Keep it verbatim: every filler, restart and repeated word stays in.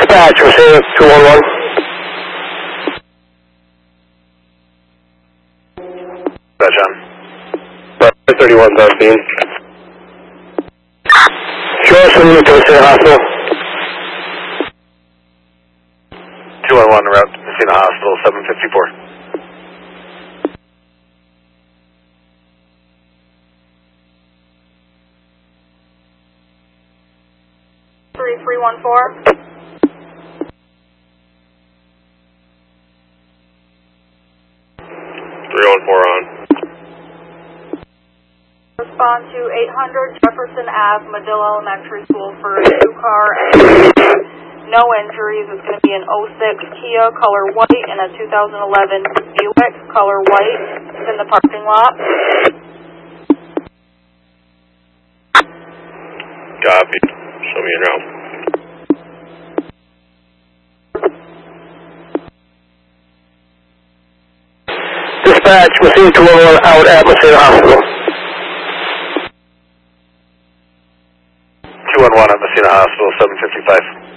Dispatch, Machine two one one. Dispatch on. thirty-one South Beam. Show us when you to Messina Hospital. two one one, route to Messina Hospital, seven fifty-four. three three one four. three one four on. Respond to eight hundred Jefferson Avenue, Medill Elementary School for a new car and no injuries. It's going to be an oh six Kia color white and a two thousand eleven Buick color white. It's in the parking lot. Copy. Show me around. Dispatch, Machine two one one out at Messina Hospital. two one one at Messina Hospital, seven fifty-five.